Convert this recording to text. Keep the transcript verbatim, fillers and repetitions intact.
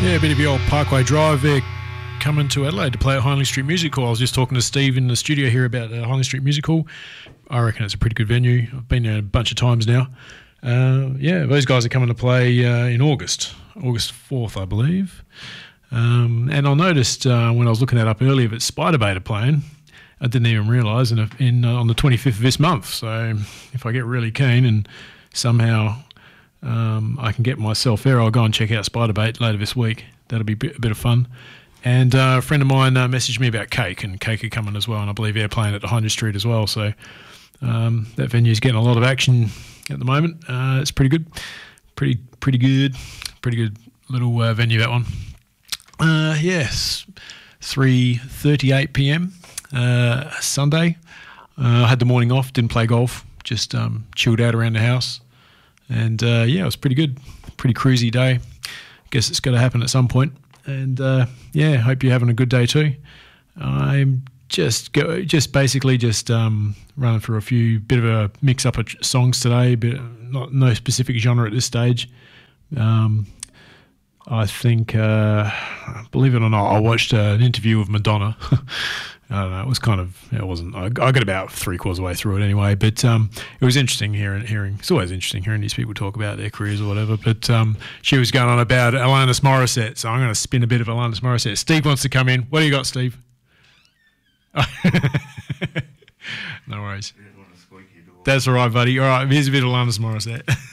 Yeah, a bit of the old Parkway Drive there, coming to Adelaide to play at Hindley Street Music Hall. I was just talking to Steve in the studio here about uh, Hindley Street Music Hall. I reckon it's a pretty good venue. I've been there a bunch of times now. Uh, yeah, those guys are coming to play uh, in August, August fourth, I believe. Um, and I noticed uh, when I was looking that up earlier that Spiderbait are playing. I didn't even realise, in, in uh, on the twenty-fifth of this month. So if I get really keen and somehow um, I can get myself there, I'll go and check out Spiderbait later this week. That'll be a bit, a bit of fun. And uh, a friend of mine uh, messaged me about Cake, and Cake are coming as well, and I believe they're playing at the Hindley Street as well. So um, that venue's getting a lot of action at the moment. Uh, it's pretty good, pretty pretty good, pretty good little uh, venue, that one. Uh, yes, three thirty-eight p.m. Uh, Sunday. Uh, I had the morning off, didn't play golf, just um, chilled out around the house. And uh, yeah, it was pretty good, pretty cruisy day. Guess it's got to happen at some point. And uh, yeah, hope you're having a good day too. I'm just go, just basically just um, running through a few bit of a mix up of songs today, but not no specific genre at this stage. Um, I think, uh, believe it or not, I watched uh, an interview with Madonna. I don't know. It was kind of. It wasn't. I, I got about three quarters of the way through it anyway. But um, it was interesting hearing. Hearing. It's always interesting hearing these people talk about their careers or whatever. But um, she was going on about Alanis Morissette. So I'm going to spin a bit of Alanis Morissette. Steve wants to come in. What do you got, Steve? No worries. That's all right, buddy. All right. Here's a bit of Alanis Morissette.